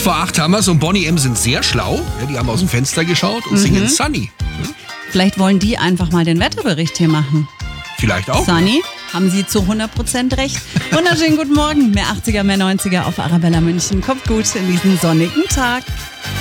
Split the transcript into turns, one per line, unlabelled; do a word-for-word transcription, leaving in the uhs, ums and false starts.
Acht vor acht haben wir es und Bonnie M. sind sehr schlau. Ja, die haben aus dem Fenster geschaut und mhm. singen Sunny.
Vielleicht wollen die einfach mal den Wetterbericht hier machen.
Vielleicht auch.
Sunny, haben Sie zu hundert Prozent recht. Wunderschönen guten Morgen. Mehr achtziger, mehr neunziger auf Arabella München. Kommt gut in diesen sonnigen Tag.